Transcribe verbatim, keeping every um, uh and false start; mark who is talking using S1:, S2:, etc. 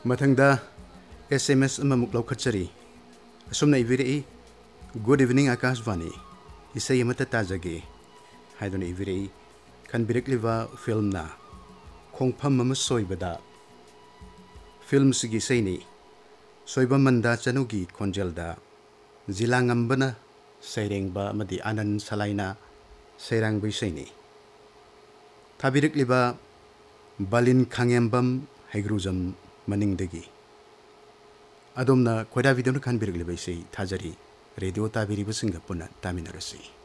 S1: मथंगदा S M S अममुक लौखत्चरी असुमना इबिरई good evening Akashvani इसई अमता ताजगे हाइदुना इबिरई खनबिरकलिबा फिल्मना खोंगफम अम सोइबदा film सिगी Saini सोइबा मंदा चनुगी खोंजेलदा जिलांगंबना सैरेंगबा अमदी आनंद सलाइना सैरांगबै सैनी थाबिरकलिबा बालिन खांगेंबम हैग्रुजम मनिंगदगी अदोमना खोदा video खानबिरकलिबा इसई थाजरी radio ताबिरिबसिंग पुनः तामिनरसी।